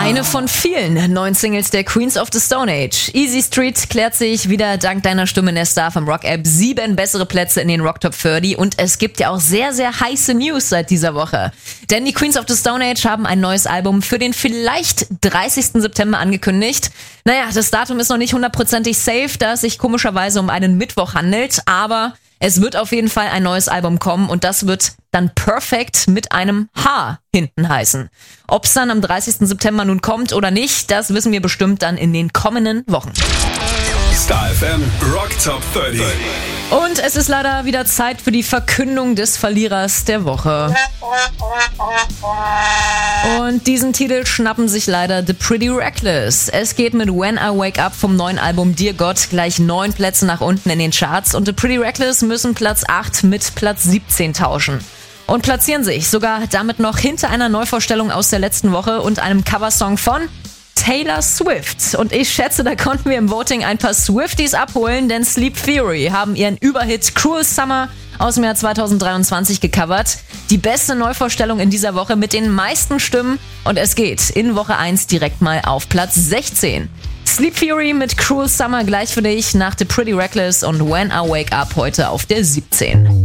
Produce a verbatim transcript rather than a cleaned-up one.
Eine von vielen neuen Singles der Queens of the Stone Age. Easy Street klärt sich wieder dank deiner Stimme, Nesta, vom Rock-App. Sieben bessere Plätze in den Rock Top dreißig und es gibt ja auch sehr, sehr heiße News seit dieser Woche. Denn die Queens of the Stone Age haben ein neues Album für den vielleicht dreißigsten September angekündigt. Naja, das Datum ist noch nicht hundertprozentig safe, da es sich komischerweise um einen Mittwoch handelt, aber es wird auf jeden Fall ein neues Album kommen und das wird dann Perfect mit einem H hinten heißen. Ob es dann am dreißigsten September nun kommt oder nicht, das wissen wir bestimmt dann in den kommenden Wochen. Star F M Rock Top dreißig. Und es ist leider wieder Zeit für die Verkündung des Verlierers der Woche. Und diesen Titel schnappen sich leider The Pretty Reckless. Es geht mit When I Wake Up vom neuen Album Dear God gleich neun Plätze nach unten in den Charts und The Pretty Reckless müssen Platz acht mit Platz siebzehn tauschen. Und platzieren sich sogar damit noch hinter einer Neuvorstellung aus der letzten Woche und einem Coversong von Taylor Swift. Und ich schätze, da konnten wir im Voting ein paar Swifties abholen, denn Sleep Theory haben ihren Überhit Cruel Summer aus dem Jahr zweitausenddreiundzwanzig gecovert. Die beste Neuvorstellung in dieser Woche mit den meisten Stimmen und es geht in Woche eins direkt mal auf Platz sechzehn. Sleep Theory mit Cruel Summer gleich für dich nach The Pretty Reckless und When I Wake Up heute auf der siebzehn.